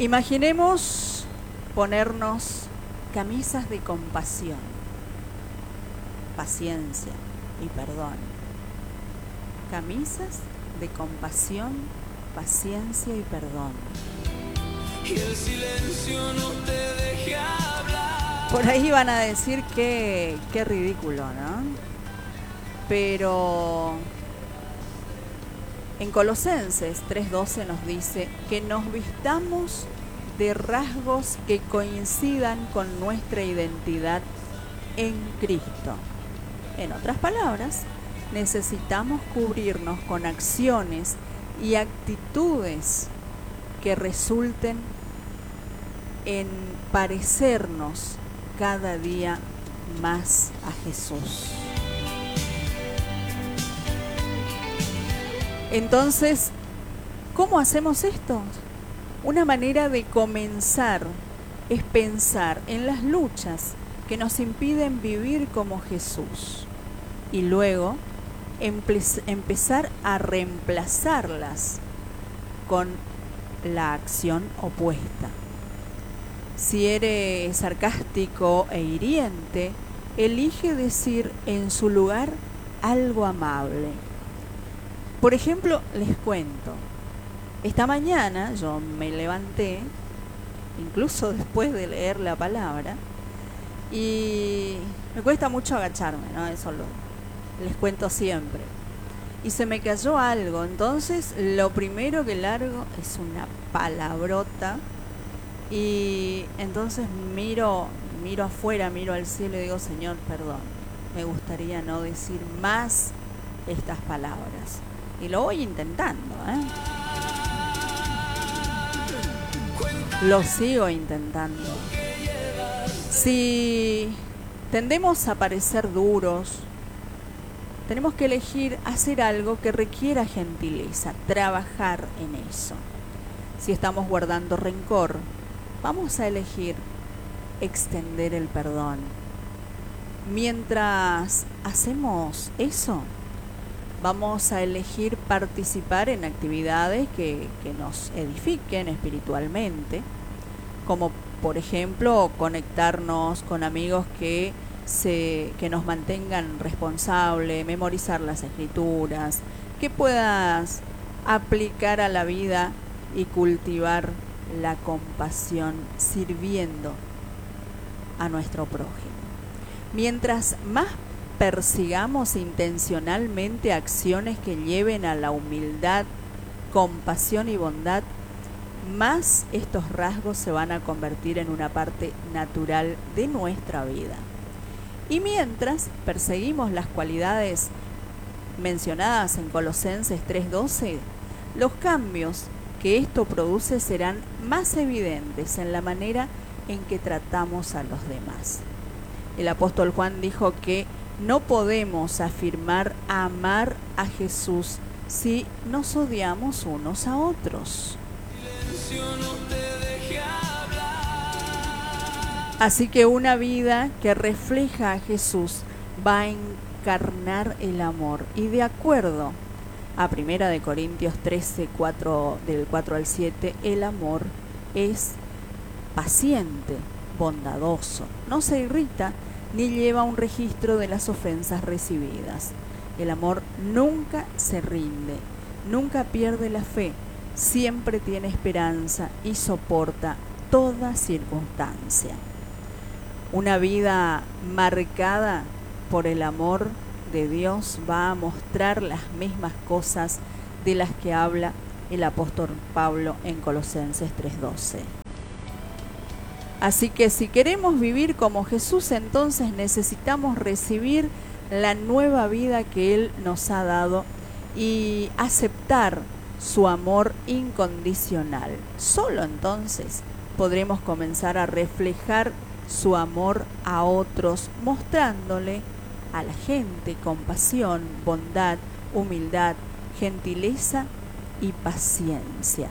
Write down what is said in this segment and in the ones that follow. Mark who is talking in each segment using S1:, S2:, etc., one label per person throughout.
S1: Imaginemos ponernos camisas de compasión, paciencia y perdón. Camisas de compasión, paciencia y perdón.
S2: Y el silencio no te deja hablar.
S1: Por ahí van a decir que qué ridículo, ¿no? Pero en Colosenses 3:12 nos dice que nos vistamos de rasgos que coincidan con nuestra identidad en Cristo. En otras palabras, necesitamos cubrirnos con acciones y actitudes que resulten en parecernos cada día más a Jesús. Entonces, ¿cómo hacemos esto? Una manera de comenzar es pensar en las luchas que nos impiden vivir como Jesús y luego empezar a reemplazarlas con la acción opuesta. Si eres sarcástico e hiriente, elige decir en su lugar algo amable. Por ejemplo, les cuento, esta mañana yo me levanté, incluso después de leer la palabra, y me cuesta mucho agacharme, ¿no? Eso les cuento siempre. Y se me cayó algo, entonces lo primero que largo es una palabrota, y entonces miro afuera, miro al cielo y digo, Señor, perdón, me gustaría no decir más estas palabras. Y lo voy intentando, Lo sigo intentando. Si tendemos a parecer duros, tenemos que elegir hacer algo que requiera gentileza, trabajar en eso. Si estamos guardando rencor, vamos a elegir extender el perdón. Mientras hacemos eso, vamos a elegir participar en actividades que nos edifiquen espiritualmente, como por ejemplo conectarnos con amigos que nos mantengan responsables, memorizar las escrituras, que puedas aplicar a la vida y cultivar la compasión sirviendo a nuestro prójimo. Mientras más persigamos intencionalmente acciones que lleven a la humildad, compasión y bondad, más estos rasgos se van a convertir en una parte natural de nuestra vida. Y mientras perseguimos las cualidades mencionadas en Colosenses 3:12, los cambios que esto produce serán más evidentes en la manera en que tratamos a los demás. El apóstol Juan dijo que no podemos afirmar amar a Jesús si nos odiamos unos a otros. Así que una vida que refleja a Jesús va a encarnar el amor. Y de acuerdo a 1 Corintios 13, del 4 al 7, el amor es paciente, bondadoso, no se irrita ni lleva un registro de las ofensas recibidas. El amor nunca se rinde, nunca pierde la fe, siempre tiene esperanza y soporta toda circunstancia. Una vida marcada por el amor de Dios va a mostrar las mismas cosas de las que habla el apóstol Pablo en Colosenses 3:12. Así que si queremos vivir como Jesús, entonces necesitamos recibir la nueva vida que Él nos ha dado y aceptar su amor incondicional. Solo entonces podremos comenzar a reflejar su amor a otros, mostrándole a la gente compasión, bondad, humildad, gentileza y paciencia.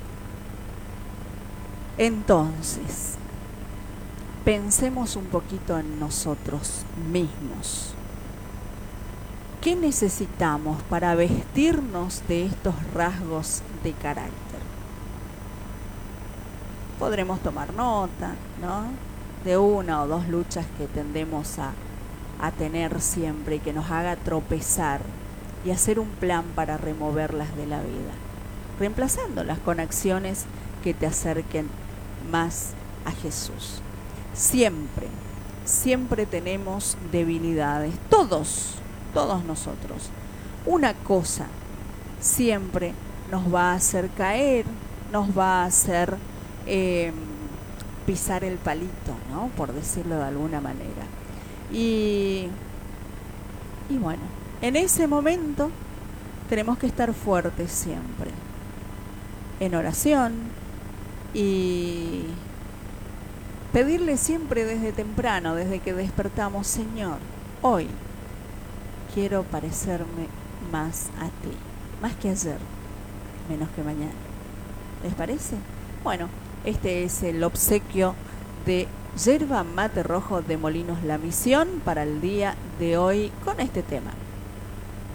S1: Entonces, pensemos un poquito en nosotros mismos. ¿Qué necesitamos para vestirnos de estos rasgos de carácter? podremos tomar nota, ¿no? De una o dos luchas que tendemos a tener siempre y que nos haga tropezar, y hacer un plan para removerlas de la vida, reemplazándolas con acciones que te acerquen más a Jesús. Siempre, siempre tenemos debilidades, todos nosotros. Una cosa siempre nos va a hacer caer, nos va a hacer pisar el palito, ¿no? Por decirlo de alguna manera. Y bueno, en ese momento tenemos que estar fuertes siempre, en oración, y pedirle siempre desde temprano, desde que despertamos: Señor, hoy quiero parecerme más a ti, más que ayer, menos que mañana. ¿Les parece? Bueno, este es el obsequio de yerba mate rojo de Molinos La Misión para el día de hoy con este tema.